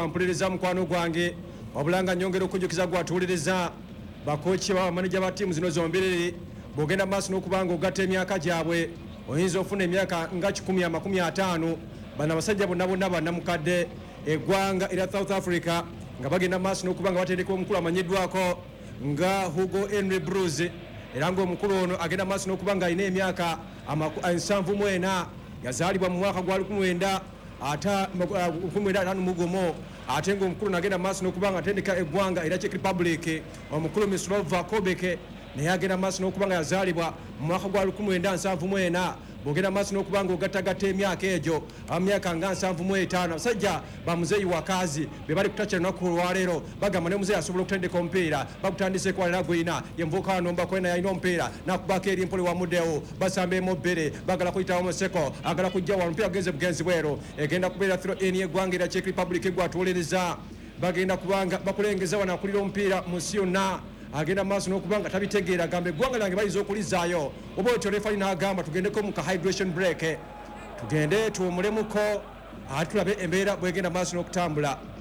mpuliriza mukwano gwange wabula nga nyongera okujjukiza gwatuuliriza bakochi bamaneja ba ttiimu zino zombiriri bw'ogenda maaso n'okuba nga ogatta emyaka gyabwe oyinza ofuna emyaka nga 150 bano abasajja bonna bannamukadde eggwanga era South Africa nga bagenda maaso n'okuba nga batendeka omukulu amanyiddwako nga Hugo Henry Bruce era ng'omukulu ono agenda maaso n'okuba nga alina emyaka 74 yazaalibwa mu mwaka gwa 1951 ate ng'omukulu nagenda maaso n'okuba nga atendeka eggwanga era Czech Republic omukulu Mislova Kobeke naye agenda maaso n'okuba nga yazaalibwa mu mwaka gwa 1974 bw'ogenda maaso n'okuba nga ogattagatta emyaka egyo emyaka nga 75 abasajja bamuzeeyi wakazi be bali kutakira lunaku olwaleero bagamba ne muzeeyi asobola okutendeka omupiira bagutandise kwalera gwina yenvuuka wano kwena yalina omupiira nakubako eri mpole wamuddewo basamba emobbere bagala kuyitawo museko agala kujja wano omupiira gugenze bugenzi bweru egenda kubeera throw in yeggwanga erya Czech Republic gwatuuliriza bagenda kubanga bakulengeza wano akulira omupiira mu nsi yonna agenda maaso n'okubanga tabitegeera agamba eggwanga lyange bayinza okulizaayo oba otyo refali n'agamba tugendeko mu ka hydration break tugende tuwumulemuko ate tulabe embeera bwegenda maaso n'okutambula